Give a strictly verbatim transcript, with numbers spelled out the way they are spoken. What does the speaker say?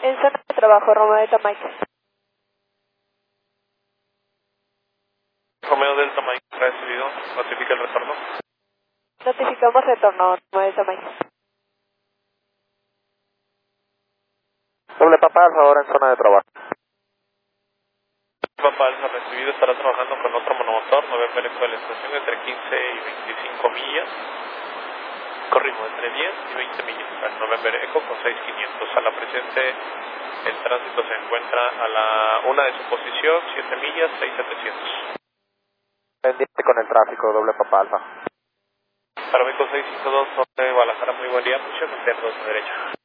En zona de trabajo, Romeo Delta Mike. Romeo Delta Mike, recibido, notifica el retorno. Notificamos retorno, Romeo Delta Mike. Doble Papa Alfa ahora en zona de trabajo. Papa Alfa recibido, estará trabajando con otro monomotor, November Eco de la estación entre quince y veinticinco millas. Corrimos entre diez y veinte millas. Al November Eco con seis mil quinientos. A la presente, el tránsito se encuentra a la una de su posición, siete millas, seis mil setecientos. Pendiente con el tráfico, doble Papa Alfa. Paramédico seiscientos cincuenta y dos, norte de Guadalajara, muy buen día, posición dos de derecha.